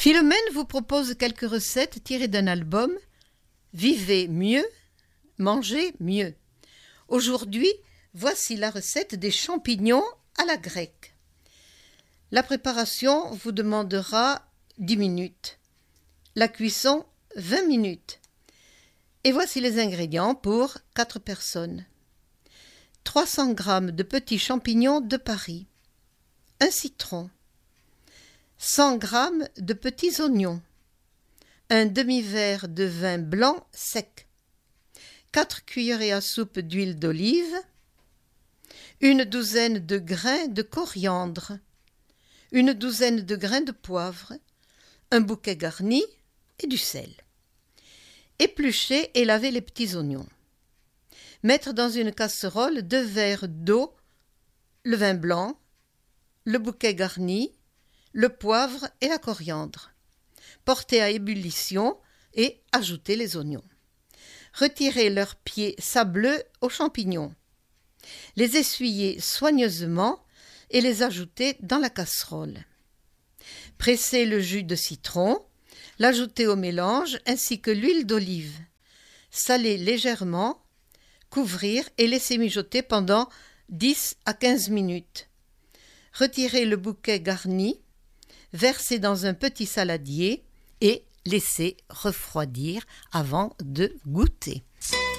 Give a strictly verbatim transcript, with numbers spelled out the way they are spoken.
Philomène vous propose quelques recettes tirées d'un album « Vivez mieux, mangez mieux ». Aujourd'hui, voici la recette des champignons à la grecque. La préparation vous demandera dix minutes. La cuisson, vingt minutes. Et voici les ingrédients pour quatre personnes. trois cents grammes de petits champignons de Paris. Un citron. cent grammes de petits oignons. Un demi-verre de vin blanc sec. quatre cuillerées à soupe d'huile d'olive. Une douzaine de grains de coriandre. Une douzaine de grains de poivre. Un bouquet garni et du sel. Éplucher et laver les petits oignons. Mettre dans une casserole deux verres d'eau, le vin blanc, le bouquet garni, le poivre et la coriandre. Porter à ébullition et ajouter les oignons. Retirer leurs pieds sableux aux champignons. Les essuyer soigneusement et les ajouter dans la casserole. Presser le jus de citron, l'ajouter au mélange ainsi que l'huile d'olive. Saler légèrement, couvrir et laisser mijoter pendant dix à quinze minutes. Retirer le bouquet garni, verser dans un petit saladier et laisser refroidir avant de goûter.